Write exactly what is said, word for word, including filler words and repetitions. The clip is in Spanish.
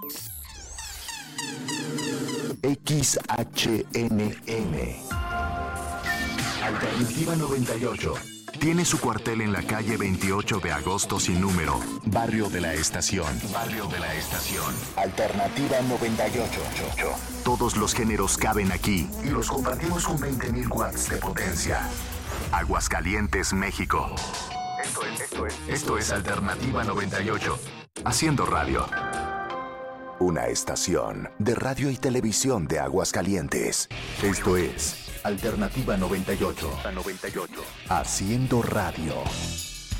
X H N N Alternativa noventa y ocho. Tiene su cuartel en la calle veintiocho de agosto sin número, Barrio de la Estación. Barrio de la Estación. Alternativa noventa y ocho. Todos los géneros caben aquí y los compartimos con veinte mil watts de potencia. Aguascalientes, México. Esto es, esto es, esto es Alternativa noventa y ocho. Haciendo radio. Una estación de radio y televisión de Aguascalientes. Esto es Alternativa noventa y ocho. noventa y ocho. Haciendo radio.